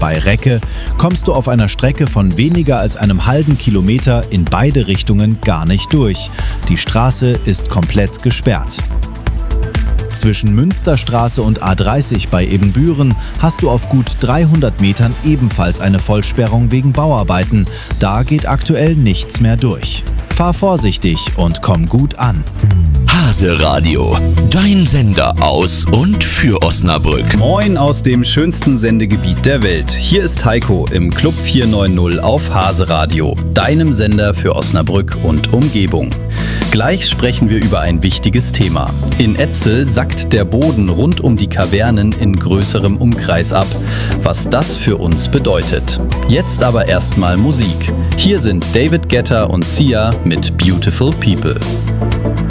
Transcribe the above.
Bei Recke kommst du auf einer Strecke von weniger als einem halben Kilometer in beide Richtungen gar nicht durch. Die Straße ist komplett gesperrt. Zwischen Münsterstraße und A30 bei Ebenbüren hast du auf gut 300 Metern ebenfalls eine Vollsperrung wegen Bauarbeiten. Da geht aktuell nichts mehr durch. Fahr vorsichtig und komm gut an. Hase Radio, dein Sender aus und für Osnabrück. Moin aus dem schönsten Sendegebiet der Welt. Hier ist Heiko im Club 490 auf Hase Radio, deinem Sender für Osnabrück und Umgebung. Gleich sprechen wir über ein wichtiges Thema. In Etzel sackt der Boden rund um die Kavernen in größerem Umkreis ab. Was das für uns bedeutet. Jetzt aber erstmal Musik. Hier sind David Guetta und Sia mit Beautiful People.